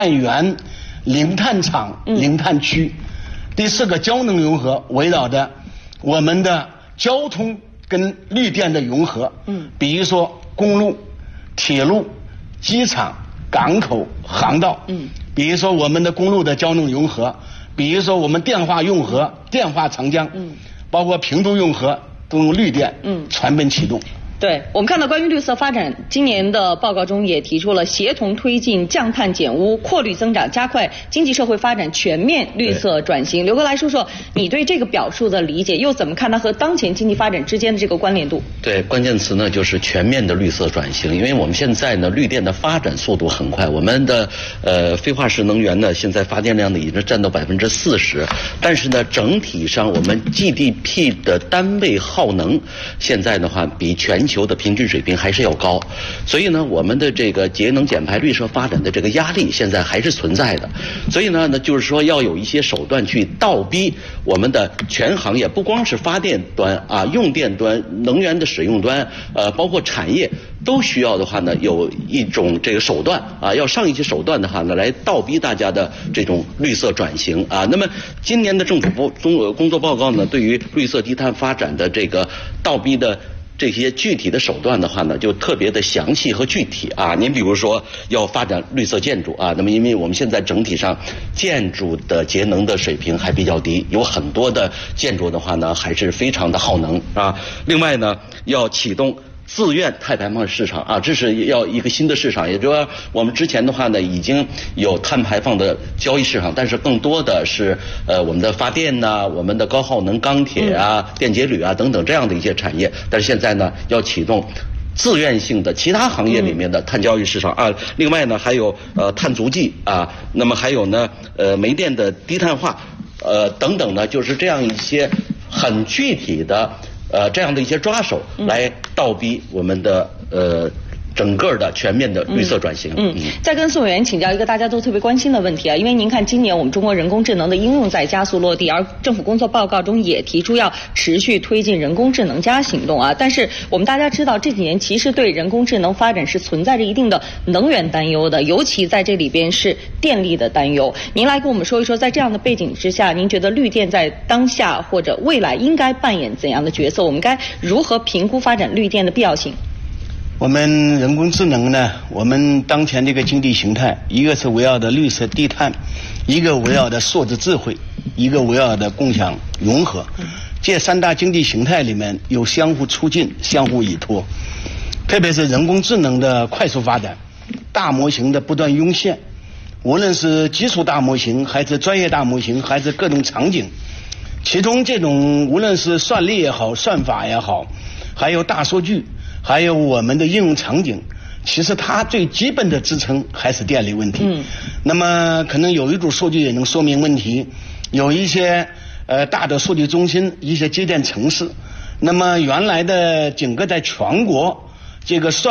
碳源、零碳厂、零碳区。第4个交能融合，围绕着我们的交通跟绿电的融合。比如说公路、铁路、机场、港口、航道。比如说我们的公路的交能融合，比如说我们电话用核、电话长江，包括平度用核都用绿电，全面启动。 对，我们看到关于绿色发展，今年的报告中也提出了协同推进降碳减污、扩绿增长，加快经济社会发展全面绿色转型。刘哥来说说你对这个表述的理解，又怎么看它和当前经济发展之间的这个关联度？ 对，关键词呢就是全面的绿色转型，因为我们现在呢绿电的发展速度很快，我们的非化石能源呢现在发电量呢已经占到40%，但是呢整体上我们 GDP 的单位耗能现在的话比全球的平均水平还是要高，所以呢，我们的这个节能减排、绿色发展的这个压力现在还是存在的。所以呢，就是说要有一些手段去倒逼我们的全行业，不光是发电端啊、用电端、能源的使用端，包括产业都需要的话呢，有一种这个手段啊，要上一些手段的话呢，来倒逼大家的这种绿色转型啊。那么今年的政府工作报告呢，对于绿色低碳发展的这个倒逼的 这些具体的手段的话呢，就特别的详细和具体啊。您比如说要发展绿色建筑啊，那么因为我们现在整体上建筑的节能的水平还比较低，有很多的建筑的话呢还是非常的耗能啊。另外呢，要启动 自愿碳排放市场啊，这是要一个新的市场，也就是说，我们之前的话呢，已经有碳排放的交易市场，但是更多的是我们的发电呐、我们的高耗能钢铁啊、电解铝啊等等这样的一些产业，但是现在呢，要启动 自愿性的其他行业里面的碳交易市场啊，另外呢还有碳足迹啊，那么还有呢煤电的低碳化等等呢，就是这样一些很具体的 这样的一些抓手来倒逼我们的整个的全面的绿色转型。 再跟宋委员请教一个大家都特别关心的问题啊，因为您看今年我们中国人工智能的应用在加速落地，而政府工作报告中也提出要持续推进人工智能加行动啊。但是我们大家知道这几年其实对人工智能发展是存在着一定的能源担忧的，尤其在这里边是电力的担忧。您来跟我们说一说，在这样的背景之下，您觉得绿电在当下或者未来应该扮演怎样的角色？我们该如何评估发展绿电的必要性？ 我们人工智能呢，我们当前这个经济形态，一个是围绕着绿色低碳，一个围绕着数字智慧，一个围绕着共享融合。这3大经济形态里面有相互促进、相互依托。特别是人工智能的快速发展，大模型的不断涌现，无论是基础大模型，还是专业大模型，还是各种场景，其中这种无论是算力也好、算法也好，还有大数据， 还有我们的应用场景，其实它最基本的支撑还是电力问题。那么可能有一组数据也能说明问题，有一些大的数据中心，一些节点城市，那么原来的整个在全国这个算